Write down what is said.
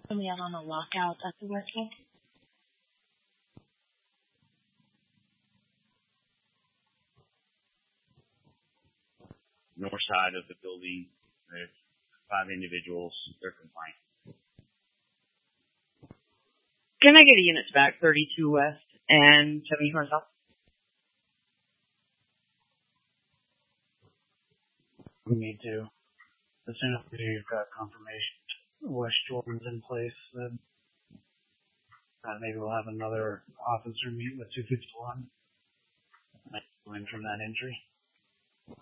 And we have on a lockout at the west wing. North side of the building, there's 5 individuals. They're compliant. Can I get the units back? 32 West and 74 South. We need to. As soon as we've got confirmation West Jordan's in place, then maybe we'll have another officer meet with 251 and from that entry.